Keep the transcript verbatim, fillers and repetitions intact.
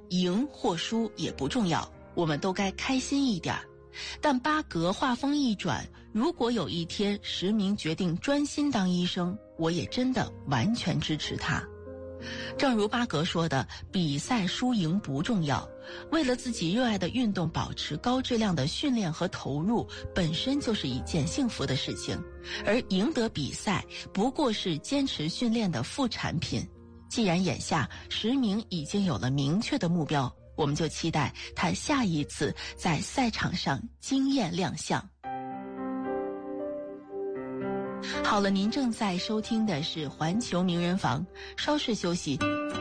赢或输也不重要，我们都该开心一点。但巴格话锋一转，如果有一天石明决定专心当医生，我也真的完全支持他。正如巴格说的，比赛输赢不重要，为了自己热爱的运动保持高质量的训练和投入，本身就是一件幸福的事情，而赢得比赛不过是坚持训练的副产品。既然眼下石明已经有了明确的目标，我们就期待他下一次在赛场上惊艳亮相。好了，您正在收听的是环球名人房，稍事休息，